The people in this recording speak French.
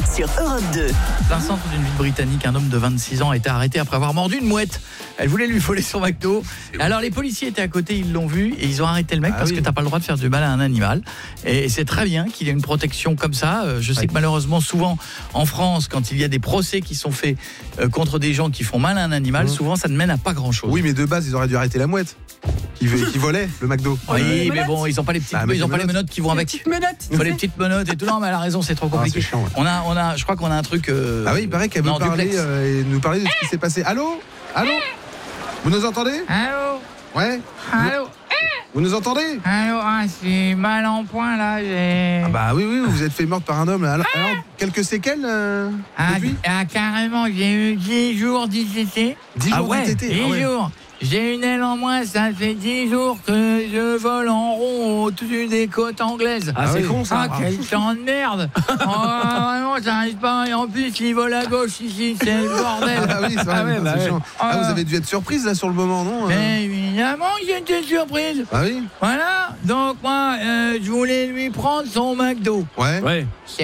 sur Europe 2. Dans le centre d'une ville britannique, un homme de 26 ans a été arrêté après avoir mordu une mouette. Elle voulait lui voler son McDo. Alors les policiers étaient à côté, ils l'ont vu et ils ont arrêté le mec parce que t'as pas le droit de faire du mal à un animal. Et c'est très bien qu'il y ait une protection comme ça. Je sais que malheureusement, souvent en France, quand il y a des procès qui sont faits contre des gens qui font mal à un animal, souvent ça ne mène à pas grand-chose. Oui, mais de base, ils auraient dû arrêter la mouette qui volait le McDo. Oui, mais bon, ils n'ont pas les petites, ils ont pas les menottes qui vont avec. Il faut les petites menottes et tout. Non, mais elle a raison, c'est trop compliqué. C'est chiant, ouais. On a, je crois qu'on a un truc. Ah oui, il paraît qu'elle veut nous parler de ce qui s'est passé. Allô ? Vous nous entendez ? Allô ? Ouais. Allô ? Vous nous entendez ? Allô ? Ah, c'est mal en point là, j'ai... Ah bah oui, vous vous êtes fait morte par un homme. Alors quelques séquelles depuis ? Carrément, j'ai eu 10 jours d'ITT. 10 jours d'ITT. 10 jours. J'ai une aile en moins, ça fait 10 jours que je vole en rond au-dessus des côtes anglaises. Ah, c'est con ça. Ah, quel temps de merde. Vraiment, j'arrive pas. Et en plus, il vole à gauche ici, c'est le bordel. Ah oui, c'est vrai, c'est chiant. Vous avez dû être surprise là sur le moment, non ? Mais évidemment que j'étais surprise. Ah oui ? Voilà, donc moi, je voulais lui prendre son McDo. Ouais.